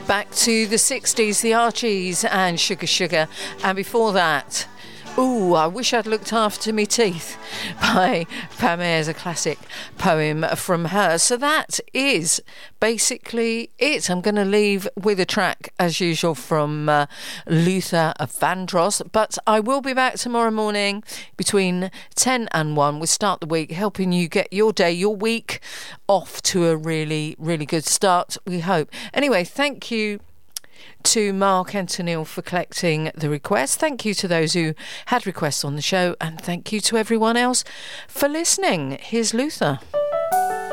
Back to the 60s, the Archies and Sugar Sugar. And before that, Ooh, I Wish I'd Looked After Me Teeth by Pam Ayres, a classic poem from her. So that is basically it. I'm going to leave with a track, as usual, from Luther Vandross. But I will be back tomorrow morning between 10 and 1. We'll start the week helping you get your day, your week off to a really, really good start, we hope. Anyway, thank you to Mark and to Neil for collecting the requests. Thank you to those who had requests on the show, and thank you to everyone else for listening. Here's Luther.